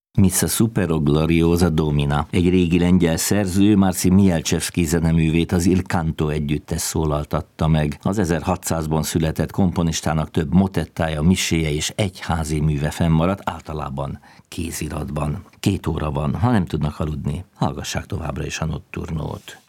Missa Supero Gloriosa Domina. Egy régi lengyel szerző, Marcin Mielczewski zeneművét az Il Canto együttes szólaltatta meg. Az 1600-ban született komponistának több motettája, miséje és egyházi műve fennmaradt, általában kéziratban. 2 óra van, ha nem tudnak aludni, hallgassák továbbra is a Notturnót.